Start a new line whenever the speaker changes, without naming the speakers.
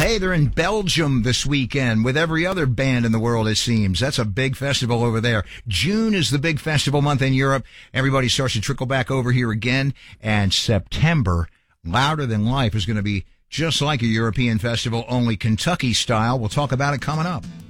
Hey, they're in Belgium this weekend with every other band in the world, it seems. That's a big festival over there. June is the big festival month in Europe. Everybody starts to trickle back over here again. And September, Louder Than Life, is going to be just like a European festival, only Kentucky style. We'll talk about it coming up.